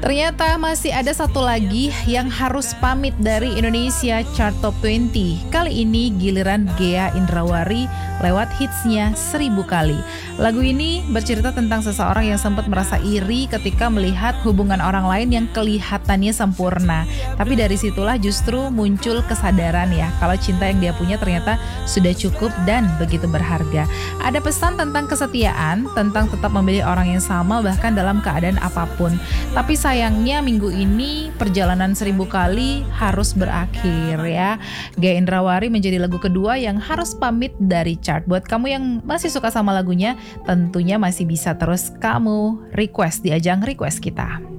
Ternyata masih ada satu lagi yang harus pamit dari Indonesia Chart Top 20. Kali ini giliran Ghea Indrawari lewat hitsnya 1000 kali. Lagu ini bercerita tentang seseorang yang sempat merasa iri ketika melihat hubungan orang lain yang kelihatannya sempurna. Tapi dari situlah justru muncul kesadaran ya, kalau cinta yang dia punya ternyata sudah cukup dan begitu berharga. Ada pesan tentang kesetiaan, tentang tetap memilih orang yang sama bahkan dalam keadaan apapun. Tapi sayangnya minggu ini perjalanan 1000 kali harus berakhir ya. Ghea Indrawari menjadi lagu kedua yang harus pamit dari chart. Buat kamu yang masih suka sama lagunya, tentunya masih bisa terus kamu request di ajang request kita.